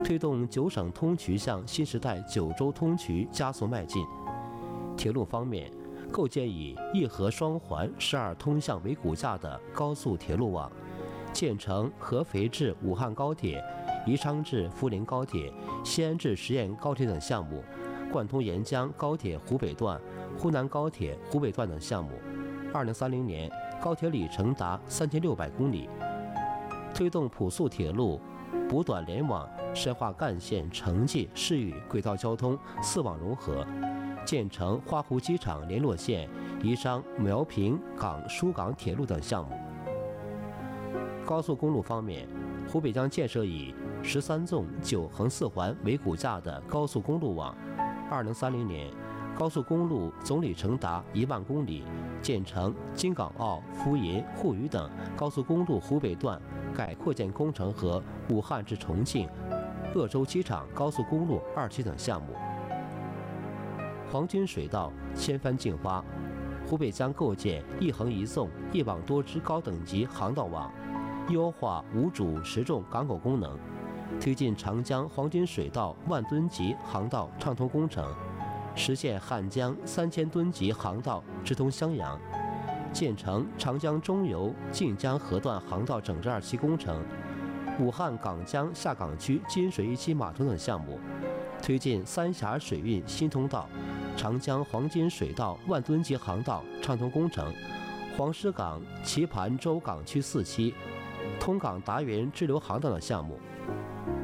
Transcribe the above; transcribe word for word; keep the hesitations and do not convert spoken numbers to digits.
推动九省通衢向新时代九州通衢加速迈进。铁路方面，构建以一河双环、十二通向为骨架的高速铁路网，建成合肥至武汉高铁、宜昌至涪陵高铁、西安至十堰高铁等项目，贯通沿江高铁湖北段、湖南高铁湖北段等项目。二零三零年，高铁里程达三千六百公里。推动普速铁路补短联网，深化干线、城际、市域轨道交通四网融合，建成花湖机场联络线、宜商苗平港疏港铁路等项目。高速公路方面，湖北将建设以十三纵九横四环为骨架的高速公路网。二零三零年，高速公路总里程达一万公里，建成京港澳、福银、沪渝等高速公路湖北段改扩建工程和武汉至重庆、鄂州机场高速公路二期等项目。黄金水道千帆竞发，湖北将构建一横一纵、一网多支高等级航道网，优化无主实重港口功能，推进长江黄金水道万吨级航道畅通工程，实现汉江三千吨级航道直通襄阳，建成长江中游晋江河段航道整治二期工程，武汉港江下港区金水一期码头等项目，推进三峡水运新通道、长江黄金水道万吨级航道畅通工程，黄石港棋盘洲港区四期、通港达源支流航道等项目。